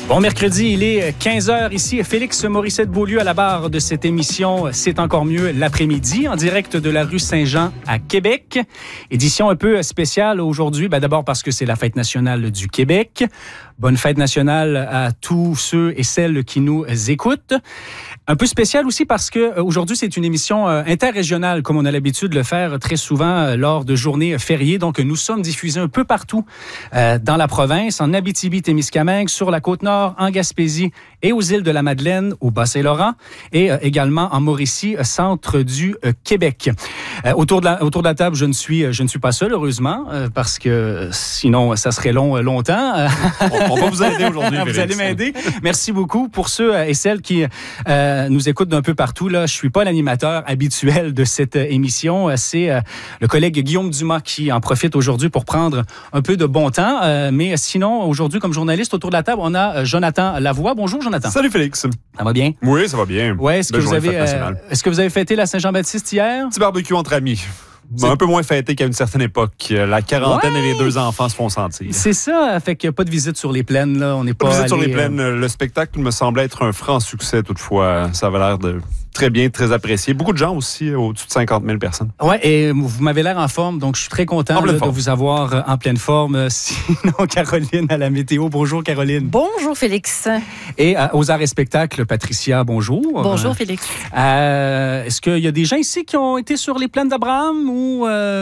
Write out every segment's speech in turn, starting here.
Bon mercredi, il est 15h ici. Félix Morissette-Beaulieu à la barre de cette émission C'est encore mieux l'après-midi en direct de la rue Saint-Jean à Québec. Édition un peu spéciale aujourd'hui, d'abord parce que c'est la fête nationale du Québec. Bonne fête nationale à tous ceux et celles qui nous écoutent. Un peu spécial aussi parce que aujourd'hui c'est une émission interrégionale comme on a l'habitude de le faire très souvent lors de journées fériées. Donc nous sommes diffusés un peu partout dans la province, en Abitibi-Témiscamingue, sur la Côte-Nord, en Gaspésie et aux îles de la Madeleine, au Bas-Saint-Laurent et également en Mauricie, centre du Québec. Autour de la table, je ne suis pas seul, heureusement, parce que sinon, ça serait longtemps. On va vous aider aujourd'hui, Vous allez m'aider. Merci beaucoup pour ceux et celles qui nous écoutent d'un peu partout. Là, je suis pas l'animateur habituel de cette émission. C'est le collègue Guillaume Dumas qui en profite aujourd'hui pour prendre un peu de bon temps. Mais sinon, aujourd'hui, comme journaliste, autour de la table, on a Jonathan Lavoie. Bonjour, Jonathan. Salut, Félix. Ça va bien? Oui, ça va bien. Ouais, est-ce que vous avez fêté la Saint-Jean-Baptiste hier? Petit barbecue entre amis. Un peu moins fêté qu'à une certaine époque. La quarantaine et les deux enfants se font sentir. C'est ça, fait qu'il n'y a pas de visite sur les plaines. Là. On n'est pas de visite allé, sur les plaines. Le spectacle me semblait être un franc succès toutefois. Ça avait l'air de très bien, très apprécié. Beaucoup de gens aussi, au-dessus de 50 000 personnes. Oui, et vous m'avez l'air en forme, donc je suis très content de vous avoir en pleine forme. Sinon, Caroline à la météo. Bonjour, Caroline. Bonjour, Félix. Et aux arts et spectacles, Patricia, bonjour. Bonjour, Félix. Est-ce qu'il y a des gens ici qui ont été sur les plaines d'Abraham ou...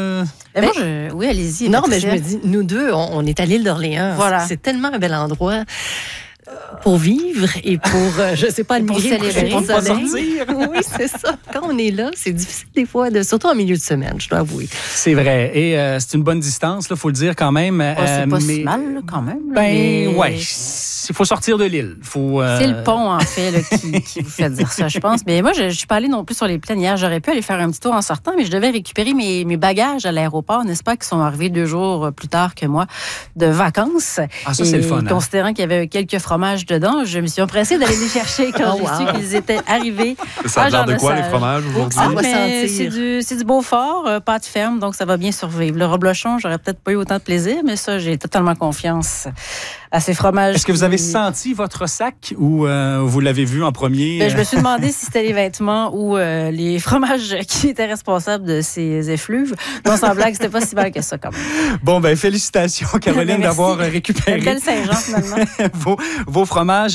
Oui, allez-y. Non, mais je me dis, nous deux, on est à l'île d'Orléans. Voilà. C'est tellement un bel endroit pour vivre et pour, je sais pas, pour célébrer, pour ne pas sortir. Oui, c'est ça. Quand on est là, c'est difficile des fois, surtout en milieu de semaine, je dois avouer. C'est vrai. Et c'est une bonne distance, il faut le dire quand même. C'est pas si mal, là, quand même. Oui, il faut sortir de l'île. C'est le pont, en fait, là, qui vous fait dire ça, je pense. Mais moi, je ne suis pas allée non plus sur les plaines hier. J'aurais pu aller faire un petit tour en sortant, mais je devais récupérer mes bagages à l'aéroport, n'est-ce pas, qui sont arrivés 2 jours plus tard que moi, de vacances. Ah, ça, c'est le fun. Considérant qu'il y avait quelques fromages dedans, je me suis empressée d'aller les chercher quand j'ai su qu'ils étaient arrivés. Ça a l'air de quoi, les fromages, aujourd'hui? C'est du Beaufort, pâte ferme, donc ça va bien survivre. Le reblochon, j'aurais peut-être pas eu autant de plaisir, mais ça, j'ai totalement confiance à ces fromages. Est-ce que vous avez senti votre sac ou vous l'avez vu en premier? Je me suis demandé si c'était les vêtements ou les fromages qui étaient responsables de ces effluves. Non, sans blague, c'était pas si mal que ça, quand même. Bon, félicitations, Caroline, d'avoir récupéré belle Saint-Jean, finalement. vos fromages.